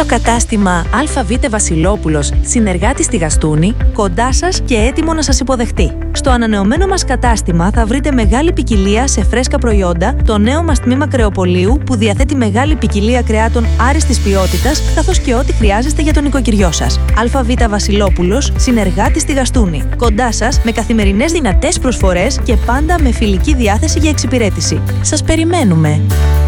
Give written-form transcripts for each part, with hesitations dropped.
κατάστημα ΑΒ Βασιλόπουλος, συνεργάτη στη Γαστούνη, κοντά σας και έτοιμο να σας υποδεχτεί. Στο ανανεωμένο μας κατάστημα θα βρείτε μεγάλη ποικιλία σε φρέσκα προϊόντα, το νέο μας τμήμα κρεοπολίου που διαθέτει μεγάλη ποικιλία κρεάτων άριστης ποιότητας, καθώς και ό,τι χρειάζεστε για τον νοικοκυριό σας. ΑΒ Βασιλόπουλος, συνεργάτη στη Γαστούνη, κοντά σας με καθημερινές δυνατές προσφορές και πάντα με φιλική διάθεση για εξυπηρέτηση. Σας περιμένουμε!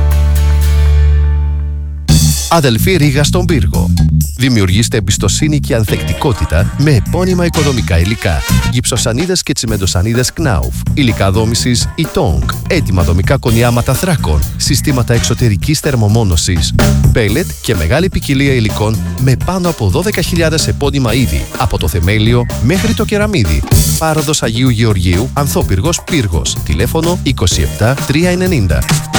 Αδελφή Ρήγα στον Πύργο. Δημιουργήστε εμπιστοσύνη και ανθεκτικότητα με επώνυμα οικοδομικά υλικά. Γυψοσανίδες και τσιμεντοσανίδες Knauf, υλικά δόμησης Itong, έτοιμα δομικά κονιάματα θράκων, συστήματα εξωτερικής θερμομόνωσης, πέλετ και μεγάλη ποικιλία υλικών με πάνω από 12.000 επώνυμα είδη, από το θεμέλιο μέχρι το κεραμίδι. Πάροδος Αγίου Γεωργίου, Ανθόπυργος Πύργος, τηλέφωνο 27 390.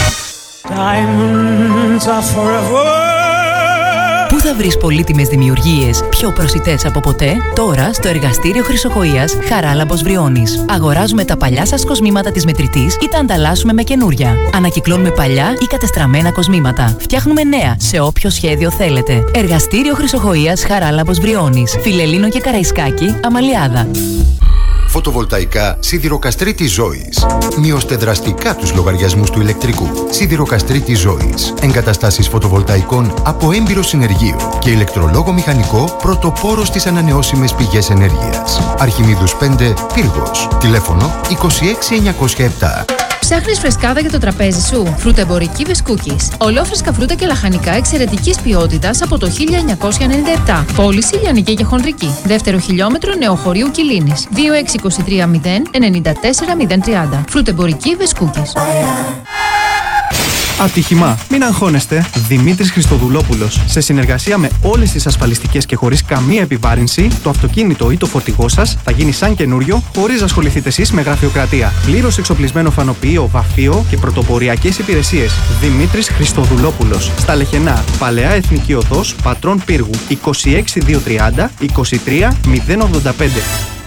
Πού θα βρεις πολύτιμες δημιουργίες πιο προσιτές από ποτέ? Τώρα στο εργαστήριο Χρυσοχοΐας Χαράλαμπος Βριώνης. Αγοράζουμε τα παλιά σας κοσμήματα της μετρητής ή τα ανταλλάσσουμε με καινούρια. Ανακυκλώνουμε παλιά ή κατεστραμμένα κοσμήματα. Φτιάχνουμε νέα σε όποιο σχέδιο θέλετε. Εργαστήριο Χρυσοχοΐας Χαράλαμπος Βριώνης. Φιλελλήνο και Καραϊσκάκη, Αμαλιάδα. Φωτοβολταϊκά Σιδηροκαστρίτης Ζώης. Μειώστε δραστικά τους λογαριασμούς του ηλεκτρικού. Σιδηροκαστρίτης Ζώης. Εγκαταστάσεις φωτοβολταϊκών από έμπειρο συνεργείο και ηλεκτρολόγο μηχανικό πρωτοπόρο στις ανανεώσιμες πηγές ενέργειας. Αρχιμίδους 5, Πύργος. Τηλέφωνο 26907. Ψάχνεις φρεσκάδα για το τραπέζι σου? Φρουτεμπορική Βεσκούκης. Ολόφρεσκα φρούτα και λαχανικά εξαιρετικής ποιότητας από το 1997. Πώληση λιανική και χονδρική. Δεύτερο χιλιόμετρο Νεοχωρίου Κιλίνης. 2623 0 94 030. Φρουτεμπορική Βεσκούκης. Ατύχημα. Μην αγχώνεστε. Δημήτρης Χριστοδουλόπουλος. Σε συνεργασία με όλες τις ασφαλιστικές και χωρίς καμία επιβάρυνση, το αυτοκίνητο ή το φορτηγό σας θα γίνει σαν καινούριο, χωρίς να ασχοληθείτε εσείς με γραφειοκρατία. Πλήρως εξοπλισμένο φανοποιείο, βαφείο και πρωτοποριακές υπηρεσίες. Δημήτρης Χριστοδουλόπουλος. Στα Λεχενά. Παλαιά Εθνική Οδός, Πατρών Πύργου. 26230 23 085.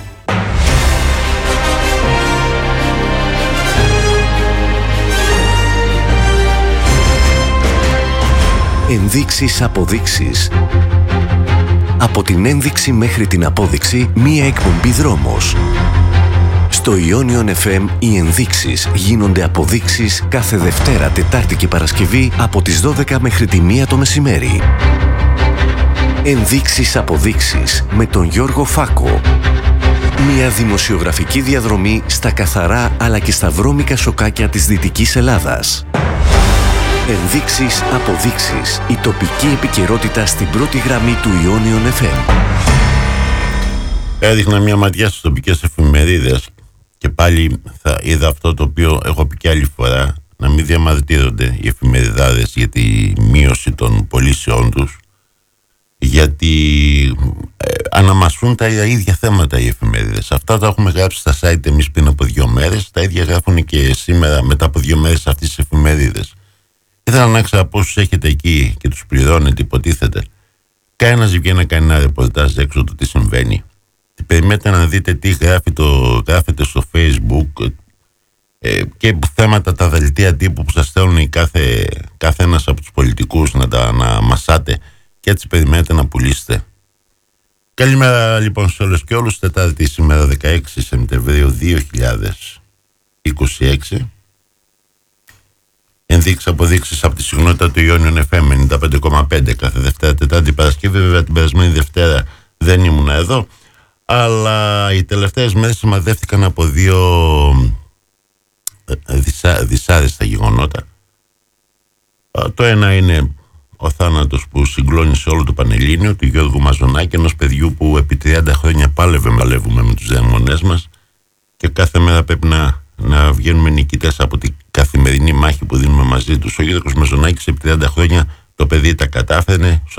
Ενδείξεις, αποδείξεις. Από την ένδειξη μέχρι την απόδειξη, μία εκπομπή δρόμος. Στο Ionion FM οι ενδείξεις γίνονται αποδείξεις κάθε Δευτέρα, Τετάρτη και Παρασκευή από τις 12 μέχρι τη 1 το μεσημέρι. Ενδείξεις, αποδείξεις με τον Γιώργο Φάκο. Μια δημοσιογραφική διαδρομή στα καθαρά αλλά και στα βρώμικα σοκάκια της Δυτικής Ελλάδας. Ενδείξεις, αποδείξεις. Η τοπική επικαιρότητα στην πρώτη γραμμή του Ionion FM. Έδειχνα μια ματιά στις τοπικές εφημερίδες και πάλι θα είδα αυτό το οποίο έχω πει και άλλη φορά, να μην διαμαρτύρονται οι εφημεριδάδες για τη μείωση των πωλήσεών τους, γιατί αναμασούν τα ίδια θέματα οι εφημερίδες. Αυτά τα έχουμε γράψει στα site εμείς πριν από 2 μέρες, τα ίδια γράφουν και σήμερα μετά από 2 μέρες αυτές τις εφημερίδες. Ήθελα να ξέρω πόσους έχετε εκεί και τους πληρώνετε, υποτίθεται. Κανένας δεν βγαίνει να κάνει ένα ρεπορτάζ έξω το τι συμβαίνει. Περιμένετε να δείτε τι γράφετε στο Facebook και θέματα, τα δελτία τύπου που σας στέλνουν κάθε ένας από τους πολιτικούς να μασάτε και έτσι περιμένετε να πουλήσετε. Καλημέρα λοιπόν σε όλους και όλους. Τετάρτη σήμερα 16 Σεπτεμβρίου 2026. Ενδείξεις, αποδείξεις από τη συχνότητα του Ionion FM 95,5 κάθε Δευτέρα, Τετάρτη, Παρασκευή. Βέβαια την περασμένη Δευτέρα δεν ήμουνα εδώ, αλλά οι τελευταίες μέρες σημαδεύτηκαν από 2 δυσάρεστα γεγονότα. Το ένα είναι ο θάνατος που συγκλώνησε όλο το Πανελλήνιο του Γιώργου Μαζονάκη, ενός παιδιού που επί 30 χρόνια παλεύουμε με τους δαιμονές μας και κάθε μέρα πρέπει να βγαίνουμε νικητές από την καθημερινή μάχη που δίνουμε μαζί τους. Ο Γιώργος Μαζονάκης επί 30 χρόνια το παιδί τα κατάφερε.